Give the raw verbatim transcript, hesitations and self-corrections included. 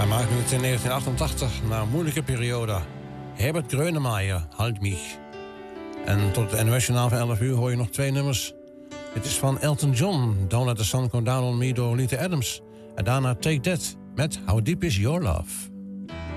Hij maakte het in negentien achtentachtig, na een moeilijke periode. Herbert Grönemeyer, Halt mich. En tot het N O S-journaal van elf uur hoor je nog twee nummers. Dit is van Elton John, Don't Let the Sun Come Down on Me door Lita Adams. En daarna Take That met How Deep Is Your Love.